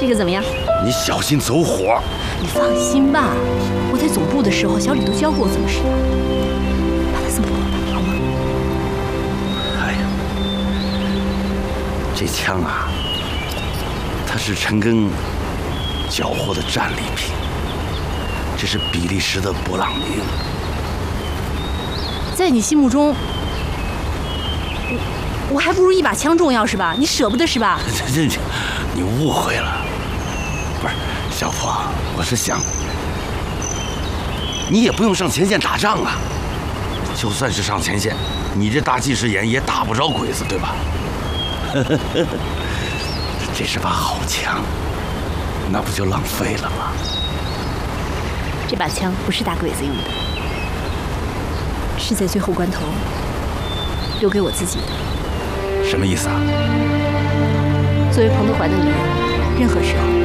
这个怎么样？ 你小心走火。 你放心吧，我在总部的时候，小李都教过我怎么使的。把它送给我吧，好吗？ 哎呀，这枪啊，它是陈赓缴获的战利品，这是比利时的勃朗宁。 在你心目中，我还不如一把枪重要是吧？你舍不得是吧？ 你误会了，不是小坡，我是想，你也不用上前线打仗啊。就算是上前线，你这大近视眼也打不着鬼子，对吧？这是把好枪，那不就浪费了吗？ 这把枪不是打鬼子用的，是在最后关头留给我自己的。 什么意思啊？ 作为彭德怀的女人，任何时候